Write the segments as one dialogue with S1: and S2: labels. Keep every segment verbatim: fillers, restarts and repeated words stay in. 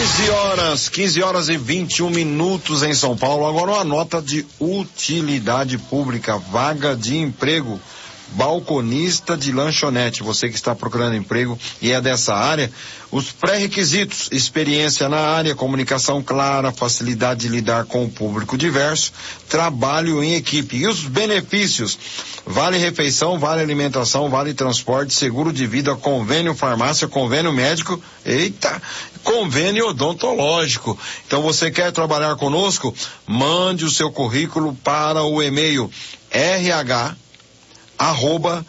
S1: quinze horas, quinze horas e vinte e um minutos em São Paulo. Agora uma nota de utilidade pública, vaga de emprego, balconista de lanchonete. Você que está procurando emprego e é dessa área, os pré-requisitos: experiência na área, comunicação clara, facilidade de lidar com o público diverso, trabalho em equipe. E os benefícios: vale refeição, vale alimentação, vale transporte, seguro de vida, convênio farmácia, convênio médico, eita, convênio odontológico. Então você quer trabalhar conosco? Mande o seu currículo para o e-mail rh arroba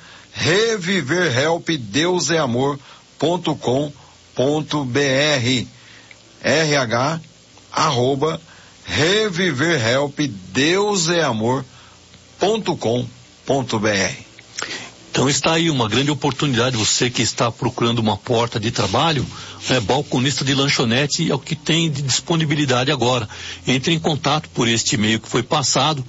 S1: reviverhelpdeuseamor.com.br rh arroba reviverhelpdeuseamor.com.br.
S2: Então está aí uma grande oportunidade, você que está procurando uma porta de trabalho, é, balconista de lanchonete é o que tem de disponibilidade agora. Entre em contato por este e-mail que foi passado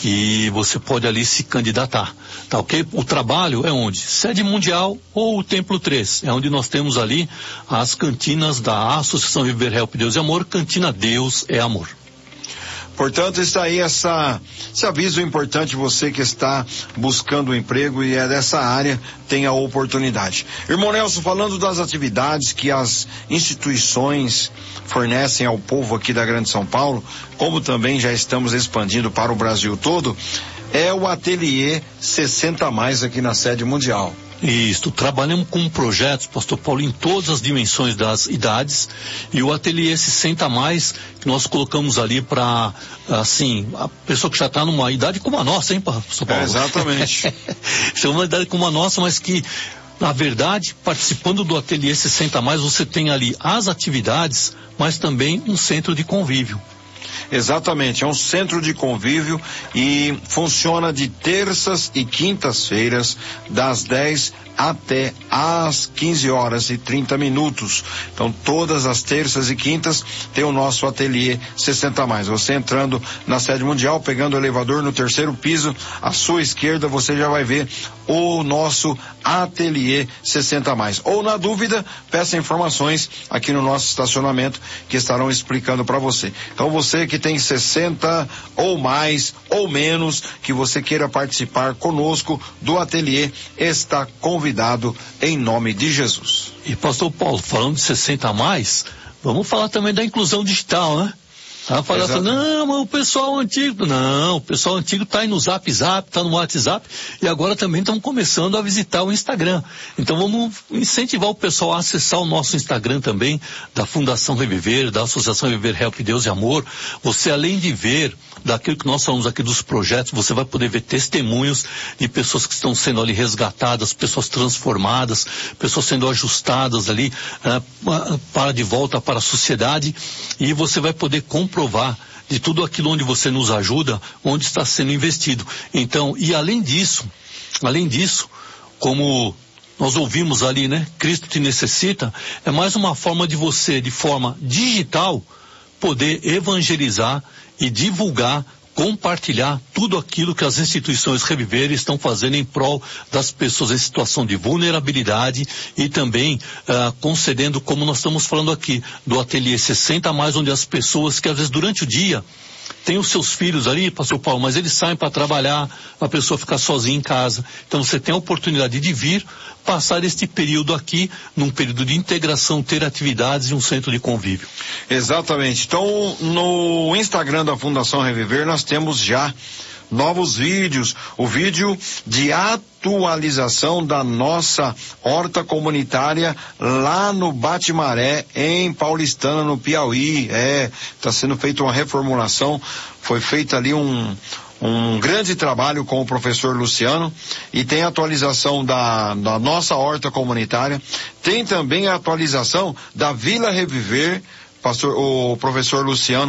S2: e você pode ali se candidatar, tá ok? O trabalho é onde? Sede Mundial ou o Templo três, é onde nós temos ali as cantinas da Associação Viver Help Deus e Amor, Cantina Deus é Amor.
S1: Portanto, está aí essa, esse aviso importante. Você que está buscando um emprego e é dessa área, tem a oportunidade. Irmão Nelson, falando das atividades que as instituições fornecem ao povo aqui da Grande São Paulo, como também já estamos expandindo para o Brasil todo, é o Ateliê sessenta mais aqui na Sede Mundial.
S2: Isso, trabalhamos com projetos, pastor Paulo, em todas as dimensões das idades, e o Ateliê sessenta mais, que nós colocamos ali para, assim, a pessoa que já está numa idade como a nossa, hein, pastor Paulo?
S1: É, exatamente.
S2: Está numa idade como a nossa, mas que, na verdade, participando do Ateliê sessenta mais, você tem ali as atividades, mas também um centro de convívio.
S1: Exatamente, é um centro de convívio e funciona de terças e quintas-feiras, das dez até às quinze horas e trinta minutos. Então, todas as terças e quintas tem o nosso Ateliê sessenta mais. Você entrando na Sede Mundial, pegando o elevador no terceiro piso, à sua esquerda você já vai ver o nosso Ateliê sessenta mais. Ou, na dúvida, peça informações aqui no nosso estacionamento que estarão explicando para você. Então, você que tem sessenta ou mais ou menos, que você queira participar conosco do Ateliê, está convidado em nome de Jesus.
S2: E pastor Paulo, falando de sessenta a mais, vamos falar também da inclusão digital, né? Tá falando assim, não, mas o pessoal antigo, não, o pessoal antigo tá aí no Zap Zap, tá no WhatsApp, e agora também estão começando a visitar o Instagram. Então vamos incentivar o pessoal a acessar o nosso Instagram também, da Fundação Reviver, da Associação Reviver Help Deus e Amor. Você, além de ver daquilo que nós falamos aqui dos projetos, você vai poder ver testemunhos de pessoas que estão sendo ali resgatadas, pessoas transformadas, pessoas sendo ajustadas ali uh, para de volta para a sociedade, e você vai poder comprovar de tudo aquilo onde você nos ajuda, onde está sendo investido. Então, e além disso, além disso, como nós ouvimos ali, né? Cristo te necessita, é mais uma forma de você, de forma digital, poder evangelizar e divulgar, compartilhar tudo aquilo que as instituições Reviver estão fazendo em prol das pessoas em situação de vulnerabilidade e também uh, concedendo, como nós estamos falando aqui, do Ateliê sessenta mais, onde as pessoas que às vezes durante o dia tem os seus filhos ali, pastor Paulo, mas eles saem para trabalhar, a pessoa fica sozinha em casa. Então você tem a oportunidade de vir, passar este período aqui, num período de integração, ter atividades e um centro de convívio.
S1: Exatamente. Então, no Instagram da Fundação Reviver, nós temos já novos vídeos, o vídeo de atualização da nossa horta comunitária lá no Bate-Maré, em Paulistana, no Piauí. É, está sendo feita uma reformulação, foi feito ali um um grande trabalho com o professor Luciano, e tem a atualização da, da nossa horta comunitária, tem também a atualização da Vila Reviver. Pastor, o professor Luciano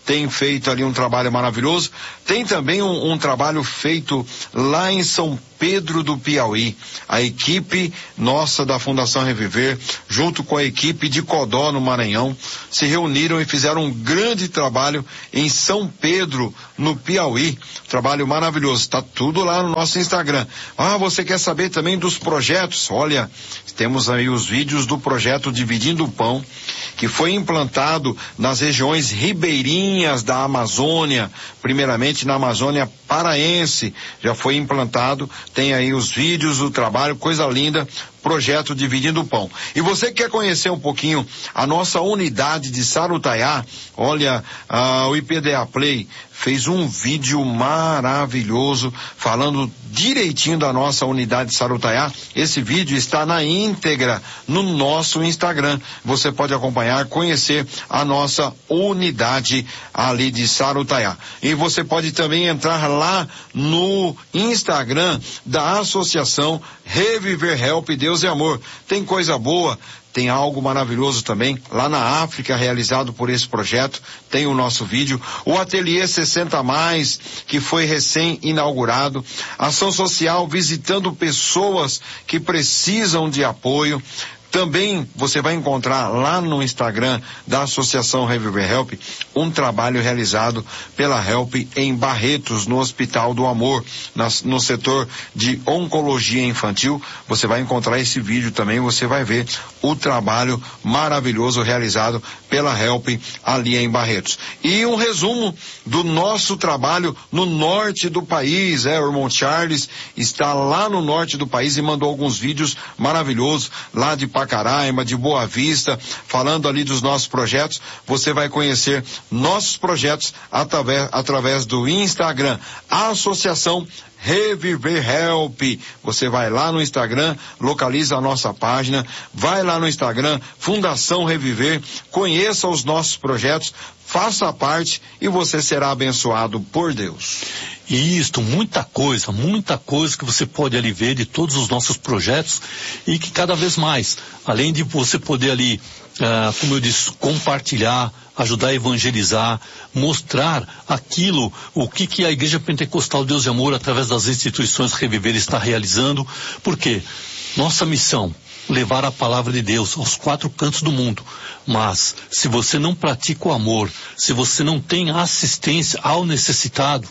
S1: tem feito ali um trabalho maravilhoso. Tem também um, um trabalho feito lá em São Pedro do Piauí. A equipe nossa da Fundação Reviver, junto com a equipe de Codó no Maranhão, se reuniram e fizeram um grande trabalho em São Pedro, no Piauí. Trabalho maravilhoso. Está tudo lá no nosso Instagram. Ah, você quer saber também dos projetos? Olha, temos aí os vídeos do projeto Dividindo o Pão, que foi implantado nas regiões ribeirinhas da Amazônia, primeiramente na Amazônia Paraense, já foi implantado. Tem aí os vídeos, o trabalho, coisa linda, projeto Dividindo o Pão. E você que quer conhecer um pouquinho a nossa unidade de Sarutaiá, olha, ah, o I P D A Play fez um vídeo maravilhoso falando direitinho da nossa unidade de Sarutaiá. Esse vídeo está na íntegra no nosso Instagram. Você pode acompanhar, conhecer a nossa unidade ali de Sarutaiá. E você pode também entrar lá no Instagram da Associação Reviver Help Deus e Amor. Tem coisa boa. Tem algo maravilhoso também, lá na África, realizado por esse projeto, tem o nosso vídeo. O Ateliê sessenta mais, que foi recém-inaugurado. Ação social visitando pessoas que precisam de apoio. Também você vai encontrar lá no Instagram da Associação Reviver Help um trabalho realizado pela Help em Barretos, no Hospital do Amor, nas, no setor de oncologia infantil. Você vai encontrar esse vídeo também, você vai ver o trabalho maravilhoso realizado pela Help ali em Barretos. E um resumo do nosso trabalho no norte do país, é, o irmão Charles está lá no norte do país e mandou alguns vídeos maravilhosos lá de Pacaraima, de Boa Vista, falando ali dos nossos projetos. Você vai conhecer nossos projetos através, através do Instagram, a Associação Reviver Help. Você vai lá no Instagram, localiza a nossa página, vai lá no Instagram, Fundação Reviver, conheça os nossos projetos, faça parte e você será abençoado por Deus.
S2: E isto, muita coisa, muita coisa que você pode ali ver de todos os nossos projetos e que cada vez mais, além de você poder ali, ah, como eu disse, compartilhar, ajudar a evangelizar, mostrar aquilo, o que que a Igreja Pentecostal Deus e Amor, através das instituições Reviver, está realizando, porque nossa missão, levar a palavra de Deus aos quatro cantos do mundo. Mas, se você não pratica o amor, se você não tem assistência ao necessitado,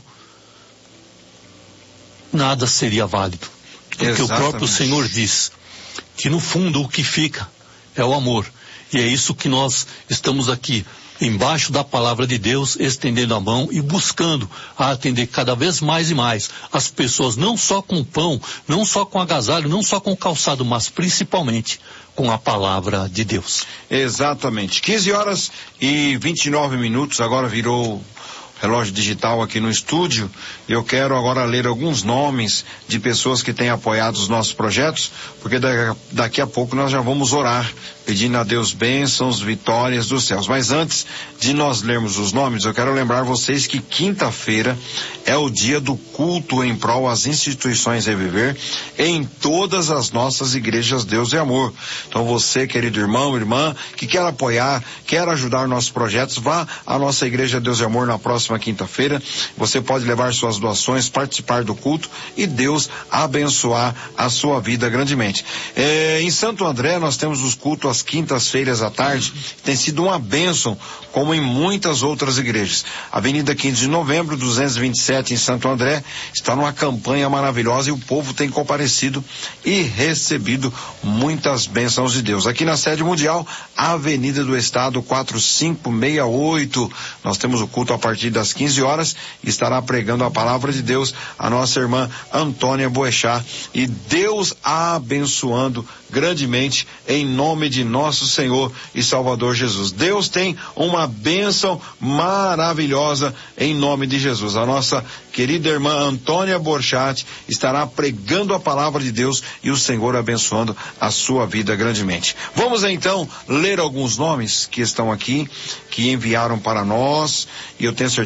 S2: nada seria válido. Porque Exatamente. O próprio Senhor diz que no fundo o que fica é o amor. E é isso que nós estamos aqui, embaixo da palavra de Deus, estendendo a mão e buscando a atender cada vez mais e mais as pessoas, não só com pão, não só com agasalho, não só com calçado, mas principalmente com a palavra de Deus.
S1: Exatamente. quinze horas e vinte e nove minutos, agora virou relógio digital aqui no estúdio. Eu quero agora ler alguns nomes de pessoas que têm apoiado os nossos projetos, porque daqui a pouco nós já vamos orar, pedindo a Deus bênçãos, vitórias dos céus. Mas antes de nós lermos os nomes, eu quero lembrar vocês que quinta-feira é o dia do culto em prol às instituições Reviver em todas as nossas igrejas Deus e Amor. Então você, querido irmão, irmã, que quer apoiar, quer ajudar nossos projetos, vá à nossa igreja Deus e Amor na próxima quinta-feira. Você pode levar suas doações, participar do culto e Deus abençoar a sua vida grandemente. É, em Santo André nós temos os cultos às quintas-feiras à tarde. Tem sido uma bênção, como em muitas outras igrejas. Avenida quinze de novembro, duzentos e vinte e sete, em Santo André, está numa campanha maravilhosa e o povo tem comparecido e recebido muitas bênçãos de Deus. Aqui na sede mundial, Avenida do Estado quatro cinco seis oito, nós temos o culto a partir das quinze horas e estará pregando a palavra de Deus a nossa irmã Antônia Boechat, e Deus a abençoando grandemente em nome de nosso Senhor e Salvador Jesus. Deus tem uma bênção maravilhosa em nome de Jesus. A nossa querida irmã Antônia Boechat estará pregando a palavra de Deus e o Senhor abençoando a sua vida grandemente. Vamos então ler alguns nomes que estão aqui, que enviaram para nós, e eu tenho certeza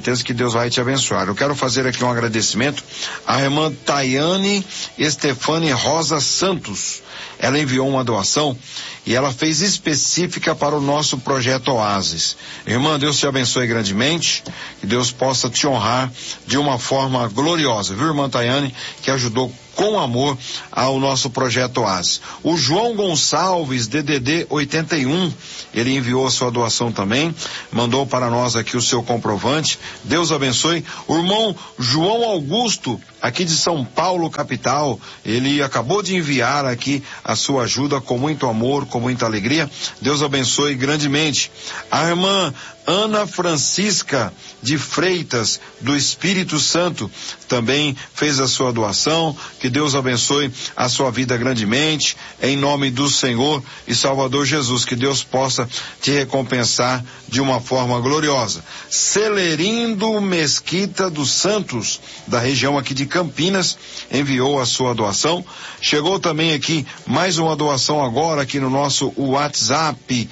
S1: certeza que Deus vai te abençoar. Eu quero fazer aqui um agradecimento à irmã Tayane Estefane Rosa Santos. Ela enviou uma doação e ela fez específica para o nosso projeto Oasis. Irmã, Deus te abençoe grandemente, que Deus possa te honrar de uma forma gloriosa, viu, irmã Tayane, que ajudou com amor ao nosso projeto Oasis. O João Gonçalves, D D D oitenta e um, ele enviou a sua doação também, mandou para nós aqui o seu comprovante. Deus abençoe. O irmão João Augusto, aqui de São Paulo, capital, ele acabou de enviar aqui a sua ajuda com muito amor, com muita alegria. Deus abençoe grandemente. A irmã Ana Francisca de Freitas, do Espírito Santo, também fez a sua doação. Que Deus abençoe a sua vida grandemente, em nome do Senhor e Salvador Jesus. Que Deus possa te recompensar de uma forma gloriosa. Celerindo Mesquita dos Santos, da região aqui de Campinas, enviou a sua doação. Chegou também aqui mais uma doação agora aqui no nosso WhatsApp.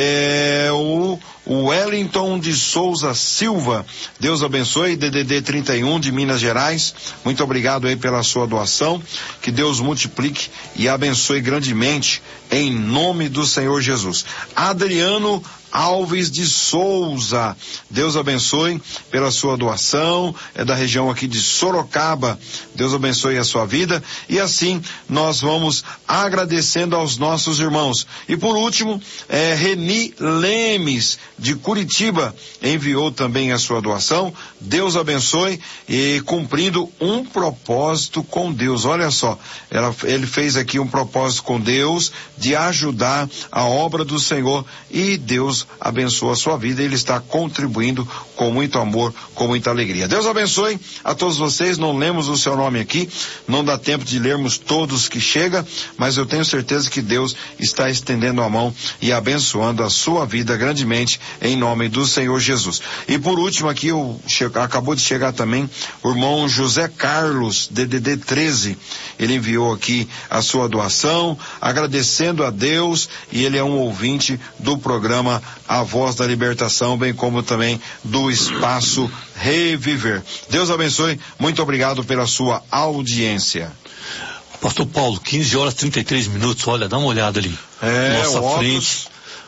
S1: É o O Wellington de Souza Silva, Deus abençoe, D D D trinta e um de Minas Gerais, muito obrigado aí pela sua doação, que Deus multiplique e abençoe grandemente, em nome do Senhor Jesus. Adriano Alves de Souza, Deus abençoe pela sua doação, é da região aqui de Sorocaba, Deus abençoe a sua vida, e assim nós vamos agradecendo aos nossos irmãos. E por último, é, Reni Lemes, de Curitiba, enviou também a sua doação. Deus abençoe, e cumprindo um propósito com Deus. Olha só, ela, ele fez aqui um propósito com Deus de ajudar a obra do Senhor, e Deus abençoa a sua vida. Ele está contribuindo com muito amor, com muita alegria. Deus abençoe a todos vocês. Não lemos o seu nome aqui, não dá tempo de lermos todos que chega, mas eu tenho certeza que Deus está estendendo a mão e abençoando a sua vida grandemente, em nome do Senhor Jesus. E por último aqui, eu, che, acabou de chegar também o irmão José Carlos, D D D treze. Ele enviou aqui a sua doação, agradecendo a Deus, e ele é um ouvinte do programa A Voz da Libertação, bem como também do Espaço Reviver. Deus abençoe, muito obrigado pela sua audiência.
S2: Pastor Paulo, quinze horas e trinta e três minutos, olha, dá uma olhada ali.
S1: É,
S2: nossa
S1: óculos.
S2: Frente.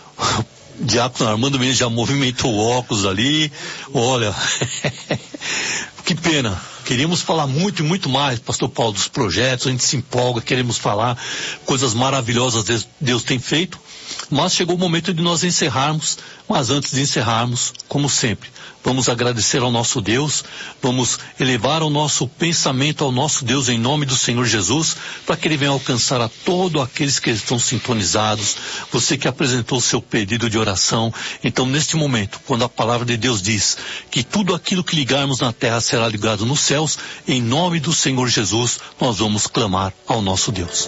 S2: O Diácono Armando Mendes já movimentou o óculos ali, olha, que pena. Queríamos falar muito e muito mais, Pastor Paulo, dos projetos, a gente se empolga, queremos falar coisas maravilhosas Deus, Deus tem feito, mas chegou o momento de nós encerrarmos. Mas antes de encerrarmos, como sempre, vamos agradecer ao nosso Deus, vamos elevar o nosso pensamento ao nosso Deus em nome do Senhor Jesus, para que Ele venha alcançar a todos aqueles que estão sintonizados, você que apresentou o seu pedido de oração. Então, neste momento, quando a palavra de Deus diz que tudo aquilo que ligarmos na terra será ligado nos céus, em nome do Senhor Jesus, nós vamos clamar ao nosso Deus.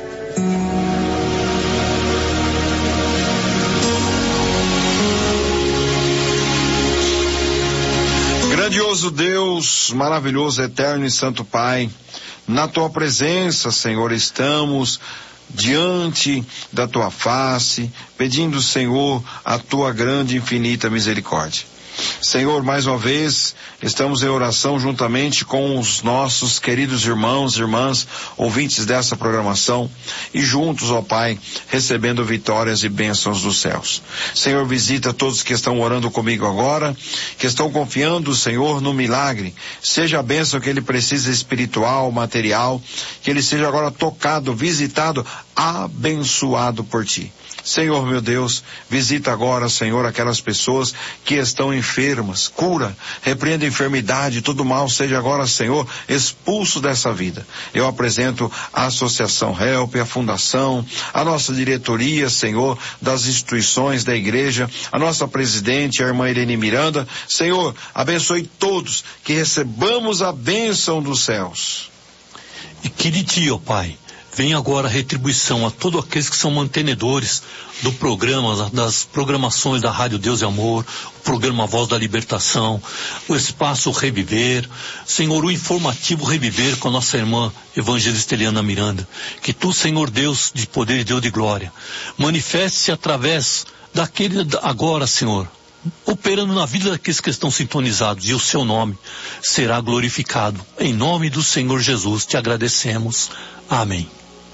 S1: Grandioso Deus, maravilhoso, eterno e santo Pai, na tua presença, Senhor, estamos diante da tua face, pedindo, Senhor, a tua grande e infinita misericórdia. Senhor, mais uma vez, estamos em oração juntamente com os nossos queridos irmãos e irmãs, ouvintes dessa programação, e juntos, ó Pai, recebendo vitórias e bênçãos dos céus. Senhor, visita todos que estão orando comigo agora, que estão confiando, Senhor, no milagre, seja a bênção que ele precisa espiritual, material, que ele seja agora tocado, visitado, abençoado por Ti. Senhor, meu Deus, visita agora, Senhor, aquelas pessoas que estão enfermas, cura, repreenda a enfermidade, todo mal seja agora, Senhor, expulso dessa vida. Eu apresento a Associação Help, a Fundação, a nossa diretoria, Senhor, das instituições da igreja, a nossa presidente, a irmã Irene Miranda. Senhor, abençoe todos, que recebamos a bênção dos céus.
S2: E que de Ti, ó Pai, vem agora a retribuição a todos aqueles que são mantenedores do programa, das programações da Rádio Deus e Amor, o programa Voz da Libertação, o Espaço Reviver, Senhor, o informativo Reviver com a nossa irmã evangelista Eliana Miranda. Que Tu, Senhor Deus de poder e Deus de glória, manifeste-se através daquele agora, Senhor, operando na vida daqueles que estão sintonizados, e o seu nome será glorificado. Em nome do Senhor Jesus te agradecemos. Amém.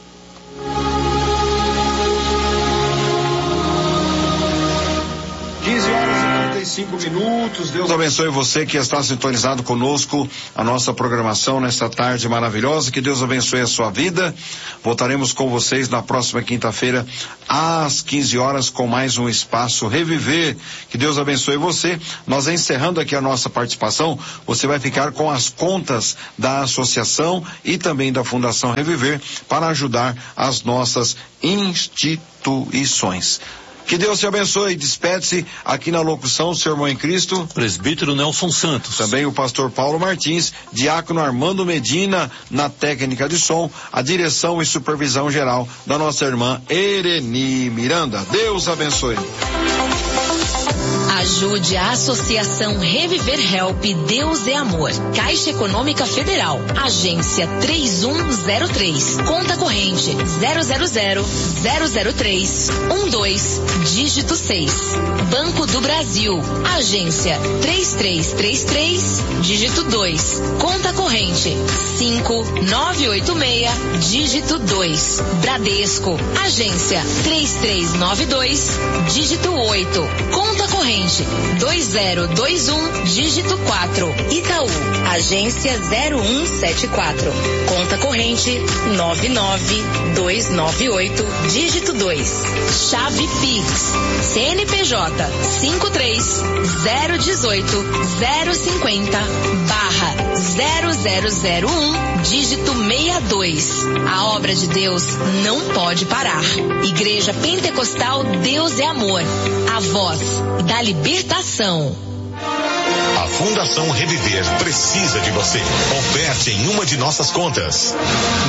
S1: quinze horas e trinta e cinco minutos. Deus abençoe você que está sintonizado conosco, a nossa programação nesta tarde maravilhosa. Que Deus abençoe a sua vida. Voltaremos com vocês na próxima quinta-feira às quinze horas com mais um Espaço Reviver. Que Deus abençoe você. Nós encerrando aqui a nossa participação, você vai ficar com as contas da associação e também da Fundação Reviver para ajudar as nossas instituições. Que Deus te abençoe. Despede-se aqui na locução, seu irmão em Cristo,
S2: presbítero Nelson Santos.
S1: Também o pastor Paulo Martins, diácono Armando Medina na técnica de som, a direção e supervisão geral da nossa irmã Ereni Miranda. Deus abençoe.
S3: Ajude a Associação Reviver Help Deus é Amor. Caixa Econômica Federal. Agência três um zero três. Conta corrente zero zero zero zero zero três um dois, dígito seis. Banco do Brasil. Agência três três três três, dígito dois. Conta corrente cinco nove oito seis, dígito dois. Bradesco. Agência três três nove dois, dígito oito. Conta corrente dois zero dois um, dígito quatro. Itaú, agência zero um sete quatro. Conta corrente nove nove dois nove oito, dígito dois. Chave Pix, C N P J cinco três zero um oito zero cinquenta barra zero zero zero um, dígito sessenta e dois. A obra de Deus não pode parar. Igreja Pentecostal Deus é Amor. A voz da libertação.
S4: A Fundação Reviver precisa de você. Operte em uma de nossas contas.